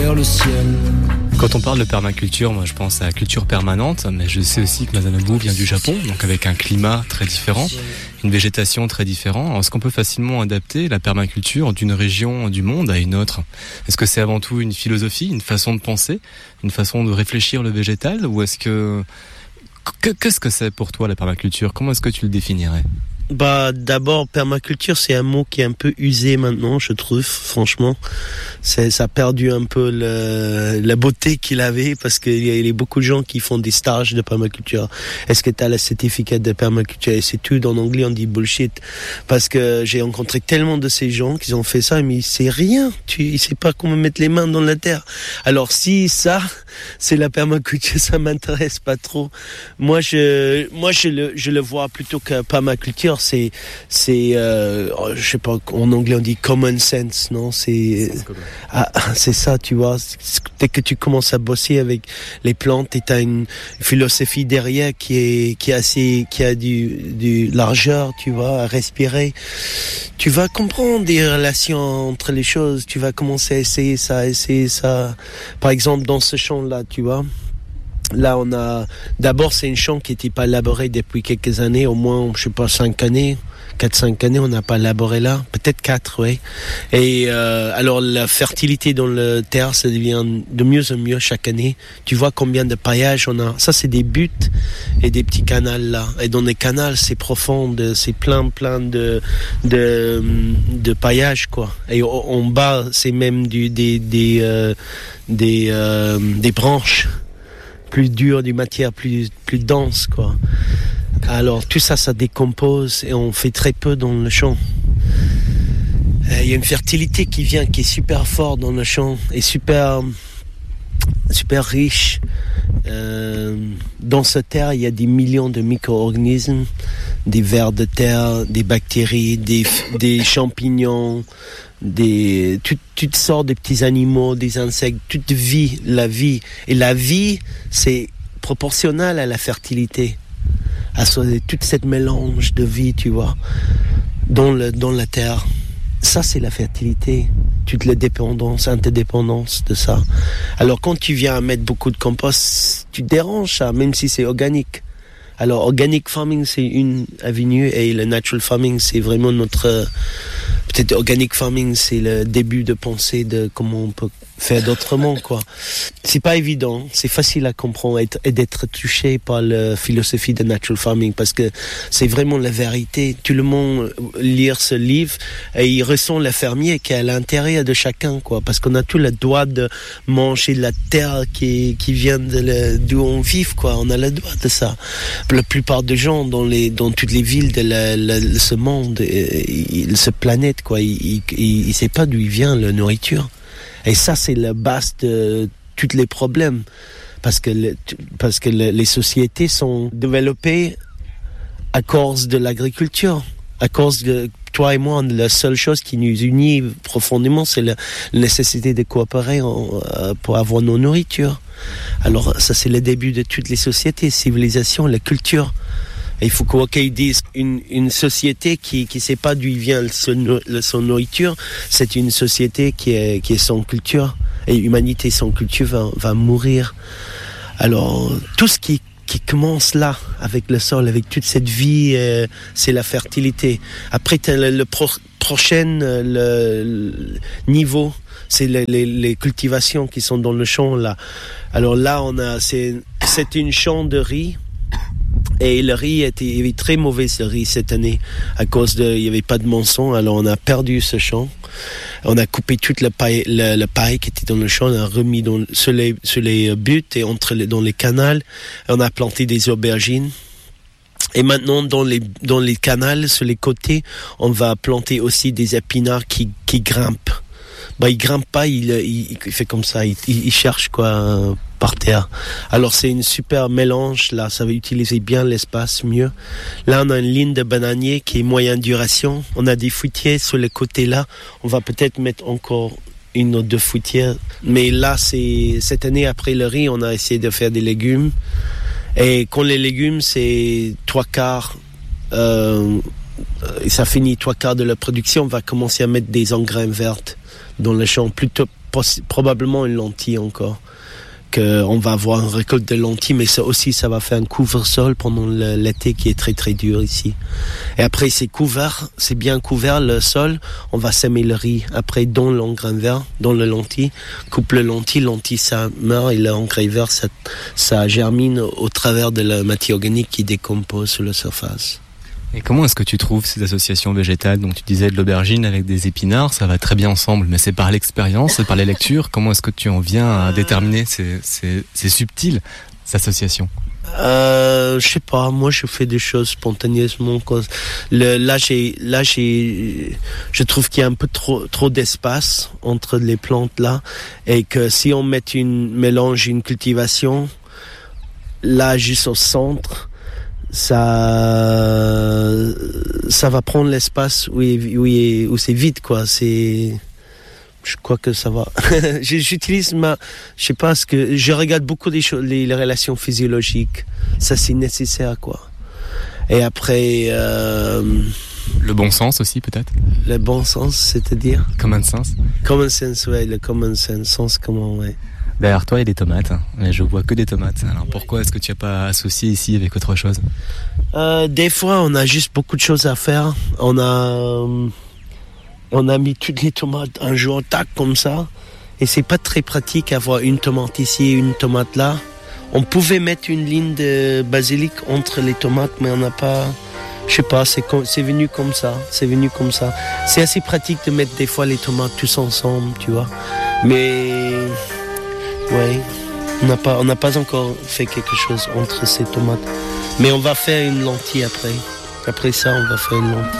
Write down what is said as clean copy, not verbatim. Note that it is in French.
vers le ciel. Quand on parle de permaculture, moi je pense à culture permanente, mais je sais aussi que Masanobu vient du Japon, donc avec un climat très différent, une végétation très différente. Est-ce qu'on peut facilement adapter la permaculture d'une région du monde à une autre ? Est-ce que c'est avant tout une philosophie, une façon de penser, une façon de réfléchir le végétal, ou est-ce que... Qu'est-ce que c'est pour toi la permaculture ? Comment est-ce que tu le définirais ? D'abord, permaculture, c'est un mot qui est un peu usé maintenant, je trouve, franchement. Ça a perdu un peu la beauté qu'il avait, parce qu'il y a beaucoup de gens qui font des stages de permaculture. Est-ce que tu as le certificat de permaculture? Et c'est tout, en anglais, on dit bullshit. Parce que j'ai rencontré tellement de ces gens qui ont fait ça, mais c'est rien. Ils savent pas comment mettre les mains dans la terre. Alors, si ça, c'est la permaculture, ça m'intéresse pas trop. Moi, je le vois plutôt que permaculture. C'est je sais pas, en anglais on dit common sense, non? C'est ça, tu vois. Dès que tu commences à bosser avec les plantes, et t'as une philosophie derrière qui a du largeur, tu vois, à respirer. Tu vas comprendre des relations entre les choses. Tu vas commencer à essayer ça. Par exemple, dans ce champ-là, tu vois. Là, d'abord, c'est une champ qui n'était pas labourée depuis quelques années, au moins, je sais pas, 4-5 années, on n'a pas labouré là. Peut-être 4, oui. Et, alors, la fertilité dans le terre, ça devient de mieux en mieux chaque année. Tu vois combien de paillages on a. Ça, c'est des buttes et des petits canals là. Et dans les canals, c'est profond, c'est plein de paillages, quoi. Et en bas, c'est même des branches. Plus dur, du matière plus dense, quoi. Alors tout ça décompose et on fait très peu dans le champ. Il y a une fertilité qui est super forte dans le champ et super riche. Dans cette terre, il y a des millions de micro-organismes, des vers de terre, des bactéries, des champignons, toutes sortes de petits animaux, des insectes, toute vie, la vie. Et la vie, c'est proportionnel à la fertilité, à toute cette mélange de vie, tu vois, dans la terre. Ça, c'est la fertilité, toute la interdépendance de ça. Alors, quand tu viens à mettre beaucoup de compost, tu déranges ça, même si c'est organique. Alors, organic farming, c'est une avenue, et le natural farming, c'est vraiment peut-être organic farming, c'est le début de pensée de comment on peut faire d'autrement, quoi. C'est pas évident, c'est facile à comprendre et d'être touché par la philosophie de natural farming, parce que c'est vraiment la vérité. Tout le monde lire ce livre et il ressent le fermier qui est à l'intérieur de chacun, quoi, parce qu'on a tout le droit de manger la terre qui vient d'où on vit, quoi. On a le droit de ça. La plupart des gens dans toutes les villes de ce monde, ce planète, quoi, il sait pas d'où il vient la nourriture. Et ça, c'est la base de tous les problèmes. Parce que les sociétés sont développées à cause de l'agriculture. À cause de toi et moi, la seule chose qui nous unit profondément, c'est la nécessité de coopérer pour avoir nos nourritures. Alors, ça, c'est le début de toutes les sociétés, civilisations, la culture. Et il faut qu'ils disent une société qui sait pas d'où il vient son nourriture, c'est une société qui est sans culture, et l'humanité sans culture va mourir. Alors tout ce qui commence là avec le sol, avec toute cette vie, c'est la fertilité. Après le prochain niveau, c'est les cultivations qui sont dans le champ là. Alors là c'est une champ de riz. Et le riz il y avait très mauvais, ce riz, cette année, à cause il y avait pas de mousson. Alors on a perdu ce champ. On a coupé toute la paille qui était dans le champ, on a remis sur les buttes et dans les canals. On a planté des aubergines. Et maintenant, dans les canals, sur les côtés, on va planter aussi des épinards qui grimpent. Il grimpe pas, il fait comme ça, il cherche, quoi, par terre. Alors c'est une super mélange là, ça va utiliser bien l'espace mieux. Là on a une ligne de bananier qui est moyenne duration. On a des fruitiers sur les côtés là. On va peut-être mettre encore une ou deux fruitières. Mais là cette année après le riz, on a essayé de faire des légumes. Et quand les légumes c'est 3/4, et ça finit 3/4 de la production, on va commencer à mettre des engrais verts dans le champ, plutôt probablement une lentille encore. On va avoir une récolte de lentilles, mais ça aussi, ça va faire un couvre-sol pendant l'été qui est très très dur ici. Et après, c'est bien couvert le sol. On va semer le riz après dans l'engrais vert, dans le lentilles. Coupe le lentilles ça meurt et l'engrais vert ça germine au travers de la matière organique qui décompose sur la surface. Et comment est-ce que tu trouves ces associations végétales? Donc tu disais de l'aubergine avec des épinards, ça va très bien ensemble, mais c'est par l'expérience, c'est par les lectures. Comment est-ce que tu en viens à déterminer ces subtiles associations? Je sais pas, moi je fais des choses spontanément. Là, je trouve qu'il y a un peu trop d'espace entre les plantes là, et que si on mélange une cultivation là juste au centre, ça va prendre l'espace où c'est vide, quoi. Je crois que ça va. J'utilise je sais pas je regarde beaucoup les relations physiologiques. Ça, c'est nécessaire, quoi. Et après, le bon sens aussi, peut-être? Le bon sens, c'est-à-dire? Common sense? Common sense, ouais, le common sense, comment, ouais. Derrière toi, il y a des tomates, mais je vois que des tomates. Alors pourquoi est-ce que tu n'as pas associé ici avec autre chose? Des fois, on a juste beaucoup de choses à faire. On a mis toutes les tomates un jour, tac, comme ça. Et c'est pas très pratique d'avoir une tomate ici et une tomate là. On pouvait mettre une ligne de basilic entre les tomates, mais on n'a pas... Je sais pas, c'est venu comme ça. C'est assez pratique de mettre des fois les tomates tous ensemble, tu vois. Mais... ouais, on n'a pas encore fait quelque chose entre ces tomates. Mais on va faire une lentille après. Après ça, on va faire une lentille.